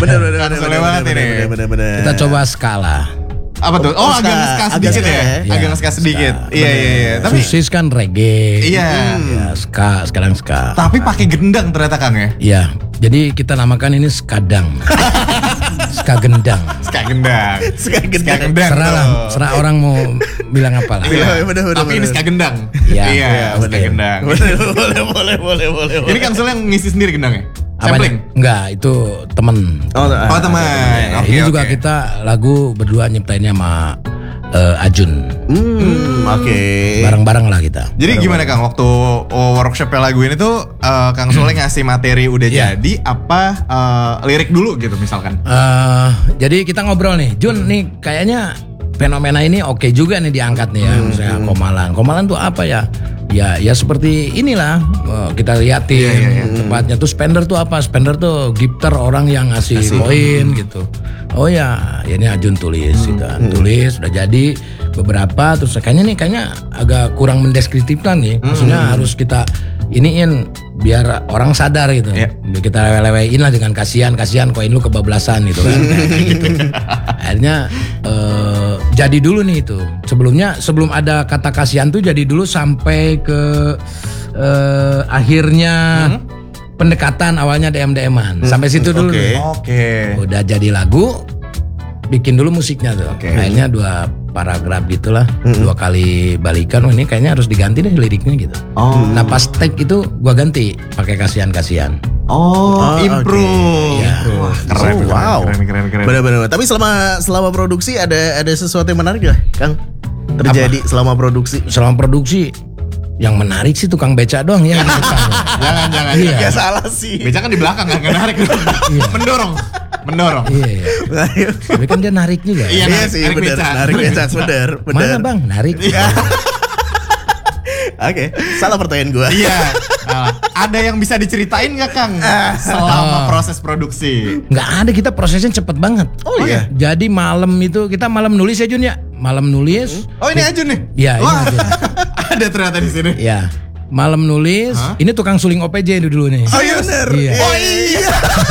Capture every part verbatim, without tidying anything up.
Bener bener bener bener banget ini. Bener bener. Kita coba skala. Apa tuh? Oh, Oh, agak ska, nge-ska agak sedikit ska ya? ya. Agak nge-ska sedikit. Ska. Iya iya iya. Tapi Susis kan reggae. iya. Ya, ska, sekarang ska. Tapi pakai gendang ternyata Kang ya. Iya. Jadi kita namakan ini skadang. Ska gendang. Ska gendang. Ska gendang. Ska gendang. Serah lah, serah orang mau bilang apa lah. Iya, bener, bener, tapi ini bener. ska gendang. Iya. Iya, Iya, ska bener. gendang. Boleh boleh boleh boleh boleh. Ini Kang Sul yang ngisi sendiri gendangnya? Sampling? Apanya? Enggak, itu temen. Oh, Oh teman. Ya, Oke, ini oke. juga kita lagu berdua nyiptainnya sama eh, Ajun. Hmm, oke. Bareng-bareng lah kita. Jadi gimana Kang waktu oh, workshop lagu ini tuh eh, Kang Soleh ngasih materi udah Iya. jadi apa eh, lirik dulu gitu misalkan? Eh, jadi kita ngobrol nih, Jun nih kayaknya fenomena ini oke juga nih diangkat nih ya, misalnya Komalan. Komalan tuh apa ya? Ya, ya seperti inilah eh, kita liatin Iya, iya, iya. tempatnya tuh. Spender tuh apa? Spender tuh gifter, orang yang ngasih poin gitu. Oh ya, ya ini Ajun tulis gitu kan. Tulis udah jadi beberapa, terus kayaknya nih kayaknya agak kurang mendeskriptifkan nih. Maksudnya harus kita iniin biar orang sadar gitu. Iya. Kita lewe-lewein lah dengan kasihan, kasihan koin lu kebablasan gitu kan. Kayak gitu. Akhirnya eh, jadi dulu nih itu. Sebelumnya sebelum ada kata kasihan tuh jadi dulu sampai ke eh, akhirnya pendekatan awalnya D M D M-an. Sampai situ dulu. Oke. nih. Oke. Udah jadi lagu, bikin dulu musiknya tuh. Oke. Kayaknya dua paragraf gitulah, dua kali balikan. Oh, ini kayaknya harus diganti deh liriknya gitu. Oh. Nah pas take itu gua ganti pakai kasihan-kasihan. Oh, Oh, improve. Iya. Wah, keren, Oh, wow. keren, keren, keren. Benar-benar. Tapi selama selama produksi ada ada sesuatu yang menarik gak, Kang? Terjadi selama produksi? Selama produksi yang menarik sih tukang beca doang ya. Jangan, jangan. Iya. Ya salah sih. Beca kan di belakang kan nggak narik. Mendorong, mendorong. Iya, iya. Tapi kan dia narik juga. Iya, Iya narik- sih, narik benar. beca. Narik beca, benar, benar. Mana bang narik? Oke, salah pertanyaan gua. Iya. Nah, ada yang bisa diceritain nggak Kang selama proses produksi? Nggak ada, kita prosesnya cepet banget. Oh, iya? Jadi malam itu kita malam nulis ya Jun ya. Malam nulis. Oh ini Ajun nih? Iya, ini Wah, Ajun. ada ternyata di sini. Ya. Malam nulis. Ini tukang suling O P J dulu nih. Oh iya benar. Iya. Oh iya.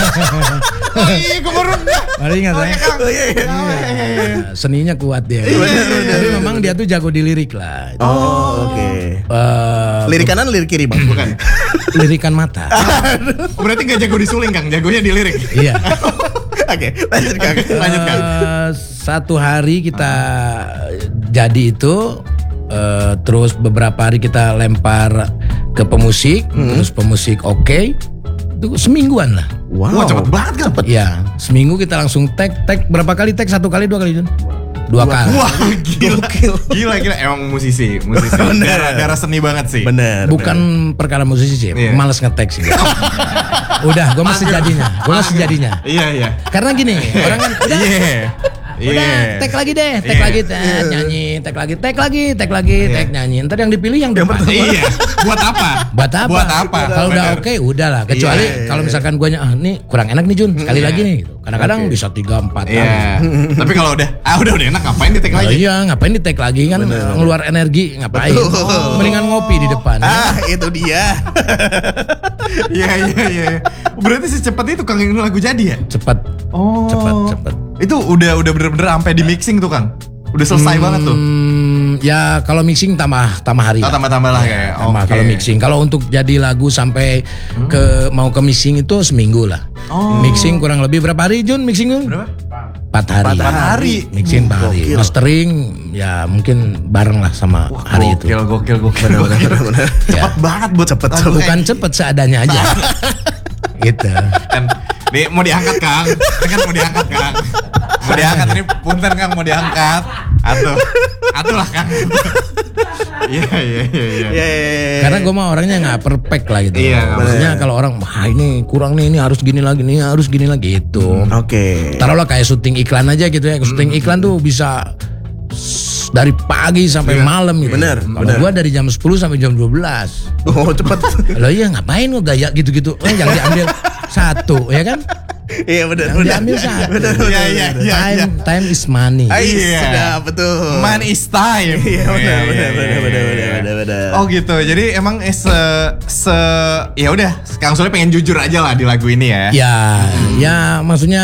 Oh iya, gue baru Baru ingat Oh ya? iya Kang. Oh iya, iya. Nah, seninya kuat dia. benar, Tapi memang dia tuh jago di lirik lah. Oh, oke. Eh, Lirik kanan, lirik kiri, Bang. Bukan. lirikan mata. Berarti gak jago disuling Kang, jagonya di lirik. Iya. Oke, lanjut Kang. Lanjut Kang. Eh, satu hari kita jadi itu, eh, terus beberapa hari kita lempar ke pemusik, terus pemusik oke, itu semingguan lah. Wah cepet banget kan? Iya, seminggu kita langsung tag, tag berapa kali tag? Satu kali, dua kali Jun? Dua kali. Wah gila. Gila gila emang musisi, musisi. Darah, darah seni banget sih. Benar. Bukan perkara musisi sih, Iya. males nge-tag sih. Udah, gue masih jadinya, gue masih jadinya. Iya iya. Karena gini, orang kan udah, Iya. udah, Iya. tag lagi deh, tag Iya. lagi, tag, nyanyi, tag lagi, tag lagi, tag lagi, tag nyanyi. Ntar yang dipilih yang depan. Iya. Buat apa? Buat apa? Buat apa? Kalau udah Bener. oke, udah lah. Kecuali Iya, kalau misalkan guanya, ah nih kurang enak nih Jun, sekali Iya. lagi nih. Gitu. Kadang-kadang bisa tiga, empat kali. Iya. Tapi kalau udah, ah udah udah enak ngapain di tag Oh lagi? iya, ngapain di tag lagi kan ngeluar energi, ngapain? Betul. Mendingan ngopi di depan. Ah, itu dia. Iya iya iya. Berarti secepat itu Kang yang lagu jadi ya? Cepet, Oh. cepet, cepet. Itu udah udah bener-bener sampai di mixing tuh Kang. Udah selesai banget tuh. Hmm, ya kalau mixing tambah tambah hari. Oh, lah. tambah-tambah lah kayak. Tambah Oke. kalau mixing. Kalau untuk jadi lagu sampai ke mau ke mixing itu seminggu lah. Oh. Mixing kurang lebih berapa hari Jun mixing Jun? Berapa? Empat hari. Empat hari. Mixing empat hari. Gokil. Mastering ya mungkin bareng lah sama hari itu. Gokil gokil gokil. Benar, benar. Cepet banget buat Cepet, lagu Bukan cepet seadanya aja. Gitu. kan nih mau diangkat Kang, ini kan mau diangkat Kang, mau diangkat ini punten Kang mau diangkat, atuh, atuh lah Kang. Iya iya iya. iya. Ya, ya, ya. Karena gue mah orangnya nggak perfect lah gitu. Iya, Maksudnya kalau orang, wah ini kurang nih, ini harus gini lagi, ini harus gini lagi gitu. Oke. Taruhlah kayak syuting iklan aja gitu ya. Syuting iklan tuh bisa s- dari pagi sampai malam gitu. Bener, Kalau bener. gua dari jam sepuluh sampai jam dua belas. Oh, cepet. Lo iya ngapain lo gaya gitu-gitu? Eh, yang diambil satu ya kan? Iya, benar, Yang benar. diambil satu. Benar, benar. Iya iya iya. Time, time is money. Ah, Iya. iya, sudah betul. Man is time. Iya, benar, Iya, benar, iya, benar, iya, benar, iya. benar, benar, benar. Oh gitu. Jadi emang eh, se se ya udah Kang Soleh pengen jujur aja lah di lagu ini ya. Ya, ya maksudnya